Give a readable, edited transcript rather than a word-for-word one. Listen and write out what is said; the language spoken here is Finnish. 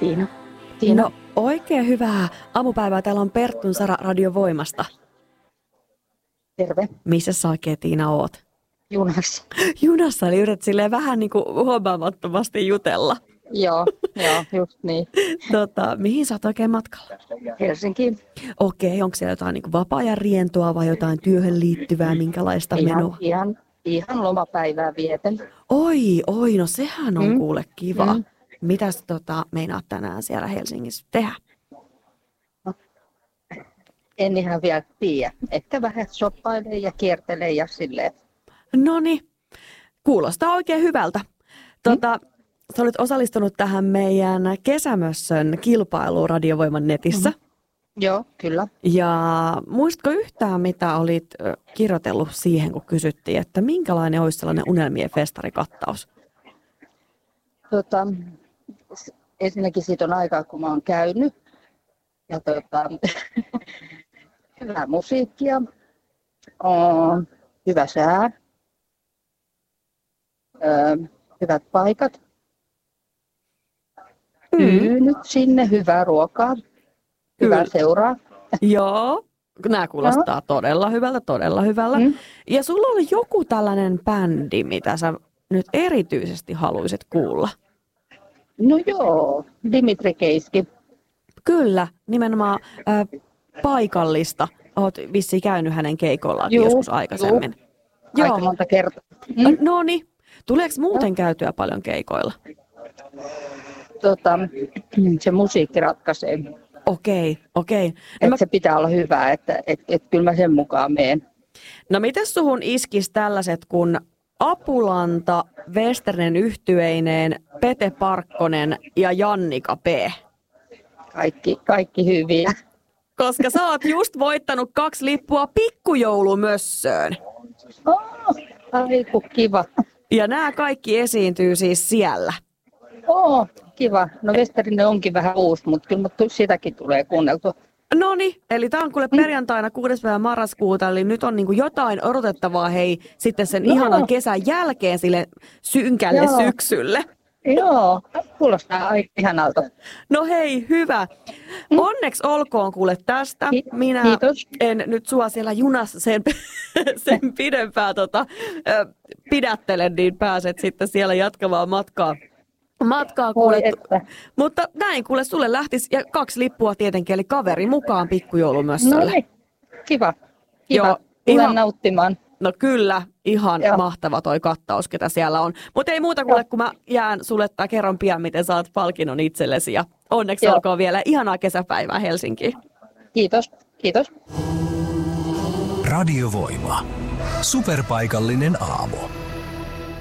Tiina. No oikein hyvää aamupäivää. Täällä on Perttun Sara Radio Voimasta. Terve. Missä sä oikein, Tiina, oot? Junassa. Junassa, eli yrität silleen vähän niin kuin huomaamattomasti jutella. Joo, just niin. Mihin sä oot oikein matkalla? Helsinkiin. Okei, onko siellä jotain niin kuin vapaa-ajan rientoa vai jotain työhön liittyvää, minkälaista menoa? Ihan lomapäivää vieten. Oi, no sehän on kuule kiva. Mitäs meinaat tänään siellä Helsingissä tehdä? En ihan vielä tiedä. Ehkä vähän shoppailee ja kiertelee ja silleen. Noniin, kuulostaa oikein hyvältä. Sä olet osallistunut tähän meidän kesämössön kilpailuun Radiovoiman netissä. Joo, kyllä. Ja muistatko yhtään, mitä olit kirjoitellut siihen, kun kysyttiin, että minkälainen olisi sellainen unelmien festarikattaus? Ensinnäkin siitä on aikaa, kun mä oon käynyt. Ja hyvää musiikkia, hyvä sää, hyvät paikat, tyynyt sinne, hyvää ruokaa, hyvää seuraa. Joo, nämä kuulostaa todella hyvältä. Ja sulla oli joku tällainen bändi, mitä sä nyt erityisesti haluaisit kuulla. No joo, Dimitri Keiski. Kyllä, nimenomaan paikallista. Olet vissiin käynyt hänen keikoillaan joskus aikaisemmin. Joo, aika monta kertaa. No niin, tuleeko muuten käytyä paljon keikoilla? Se musiikki ratkaisee. Okei. Että se pitää olla hyvä, että kyllä mä sen mukaan menen. No mites suhun iskis tällaiset kun Apulanta, Westernen yhtyeineen, Pete Parkkonen ja Jannika P? Kaikki hyviä. Koska sä oot just voittanut 2 lippua pikkujoulumössöön. Aiku, kiva. Ja nämä kaikki esiintyy siis siellä. Kiva. No Westerinen onkin vähän uusi, mutta kyllä sitäkin tulee kuunneltua. Noniin, eli tämä on kuule perjantaina 6. päivä marraskuuta, eli nyt on niinku jotain odotettavaa sitten sen ihanan kesän jälkeen sille synkälle syksylle. Joo, kuulostaa aika ihanalta. No hei, hyvä. Onneksi olkoon kuule tästä. Minä Kiitos. En nyt sua siellä junassa sen pidempään pidättele, niin pääset sitten siellä jatkamaan matkaa kuule. Mutta näin kuule, sulle lähtisi ja 2 lippua tietenkin, eli kaveri mukaan pikkujoulumössölle. No niin, kiva. Joo, ihan nauttimaan. No kyllä, ihan mahtava toi kattaus, ketä siellä on. Mutta ei muuta kuule, kun mä jään sulle tai kerron pian, miten saat palkinnon itsellesi. Ja onneksi olkoon vielä ihanaa kesäpäivää Helsinkiin. Kiitos. Radiovoima. Superpaikallinen aamu.